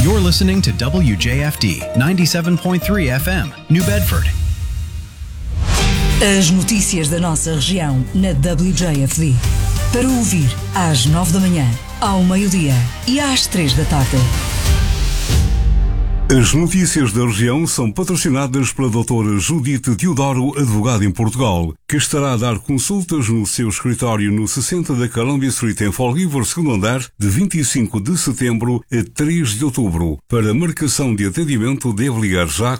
You're listening to WJFD 97.3 FM, New Bedford. As notícias da nossa região na WJFD. Para ouvir às 9 da manhã, ao meio-dia e às 3 da tarde. As notícias da região são patrocinadas pela doutora Judite Teodoro, advogada em Portugal, que estará a dar consultas no seu escritório no 60 da Columbia Street em Fall River, segundo andar, de 25 de setembro a 3 de outubro. Para marcação de atendimento, deve ligar já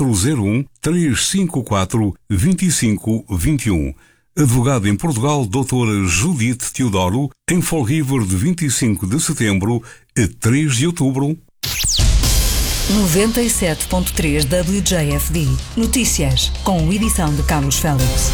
401-354-2521. Advogada em Portugal, doutora Judite Teodoro, em Fall River, de 25 de setembro a 3 de outubro. 97.3 WJFD. Notícias, com edição de Carlos Félix.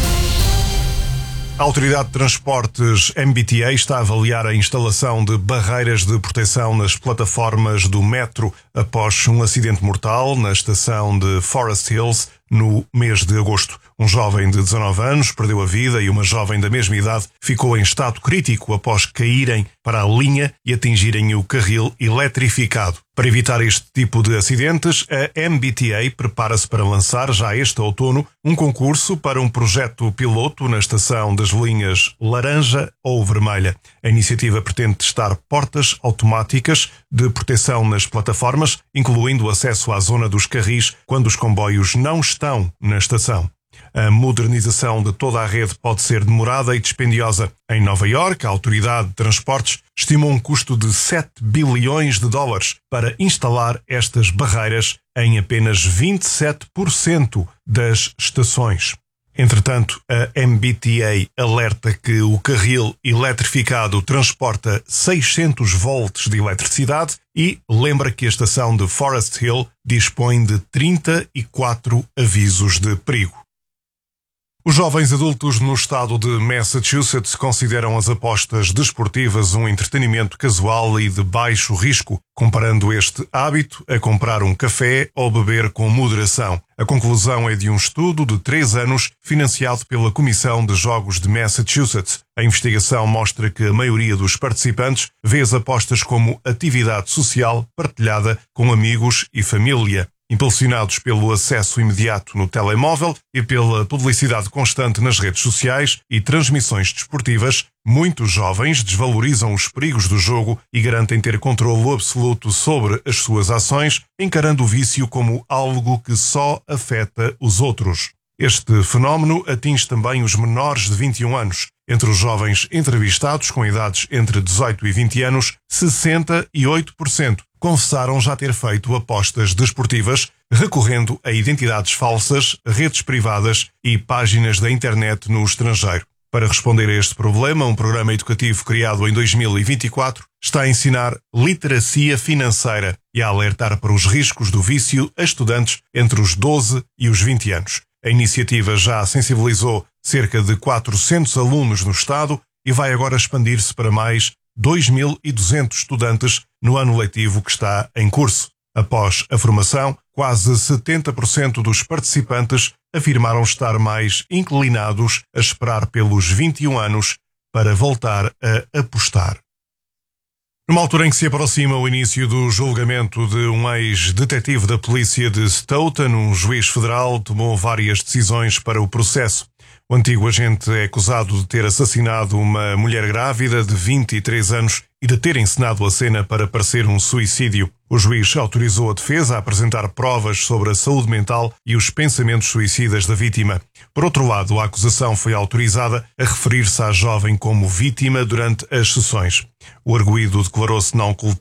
A Autoridade de Transportes MBTA está a avaliar a instalação de barreiras de proteção nas plataformas do metro após um acidente mortal na estação de Forest Hills no mês de agosto. Um jovem de 19 anos perdeu a vida e uma jovem da mesma idade ficou em estado crítico após caírem para a linha e atingirem o carril eletrificado. Para evitar este tipo de acidentes, a MBTA prepara-se para lançar já este outono um concurso para um projeto piloto na estação das linhas laranja ou vermelha. A iniciativa pretende testar portas automáticas de proteção nas plataformas, incluindo o acesso à zona dos carris quando os comboios não estão na estação. A modernização de toda a rede pode ser demorada e dispendiosa. Em Nova Iorque, a Autoridade de Transportes estimou um custo de 7 bilhões de dólares para instalar estas barreiras em apenas 27% das estações. Entretanto, a MBTA alerta que o carril eletrificado transporta 600 volts de eletricidade e lembra que a estação de Forest Hill dispõe de 34 avisos de perigo. Os jovens adultos no estado de Massachusetts consideram as apostas desportivas um entretenimento casual e de baixo risco, comparando este hábito a comprar um café ou beber com moderação. A conclusão é de um estudo de 3 anos financiado pela Comissão de Jogos de Massachusetts. A investigação mostra que a maioria dos participantes vê as apostas como atividade social partilhada com amigos e família. Impulsionados pelo acesso imediato no telemóvel e pela publicidade constante nas redes sociais e transmissões desportivas, muitos jovens desvalorizam os perigos do jogo e garantem ter controle absoluto sobre as suas ações, encarando o vício como algo que só afeta os outros. Este fenómeno atinge também os menores de 21 anos. Entre os jovens entrevistados com idades entre 18 e 20 anos, 68% confessaram já ter feito apostas desportivas, recorrendo a identidades falsas, redes privadas e páginas da internet no estrangeiro. Para responder a este problema, um programa educativo criado em 2024 está a ensinar literacia financeira e a alertar para os riscos do vício a estudantes entre os 12 e os 20 anos. A iniciativa já sensibilizou cerca de 400 alunos no estado e vai agora expandir-se para mais 2.200 estudantes no ano letivo que está em curso. Após a formação, quase 70% dos participantes afirmaram estar mais inclinados a esperar pelos 21 anos para voltar a apostar. Numa altura em que se aproxima o início do julgamento de um ex-detetive da polícia de Stoughton, um juiz federal tomou várias decisões para o processo. O antigo agente é acusado de ter assassinado uma mulher grávida de 23 anos e de ter encenado a cena para parecer um suicídio. O juiz autorizou a defesa a apresentar provas sobre a saúde mental e os pensamentos suicidas da vítima. Por outro lado, a acusação foi autorizada a referir-se à jovem como vítima durante as sessões. O arguido declarou-se não